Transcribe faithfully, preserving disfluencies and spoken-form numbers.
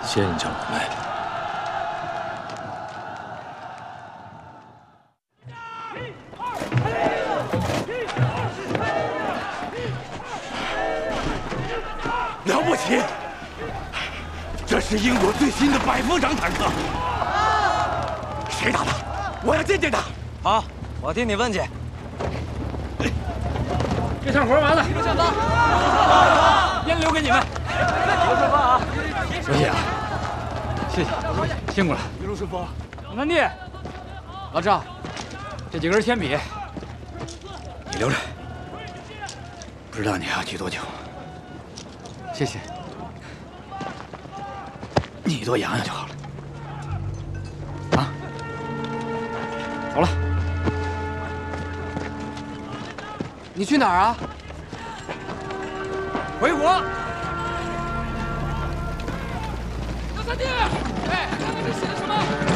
先人叫我来。 了不起！这是英国最新的百夫长坦克，谁打的？我要见见他。 好，我替你问去。 这趟活完了， 上方， 烟留给你们。 刘顺风啊， 小谢啊，谢谢，辛苦了。 一路顺风。 老三弟，老赵，这几根铅笔你留着，不知道你还要记多久。 谢谢，你多养养就好了。啊，走了。 你去哪儿啊？ 回国。老三弟，哎，看看这写的什么？